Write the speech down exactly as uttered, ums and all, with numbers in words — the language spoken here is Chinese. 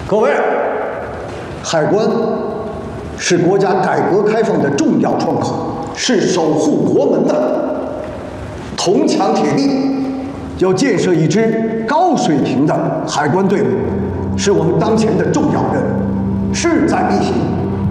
各位，海关是国家改革开放的重要窗口，是守护国门的铜墙铁壁。要建设一支高水平的海关队伍，是我们当前的重要任务，势在必行。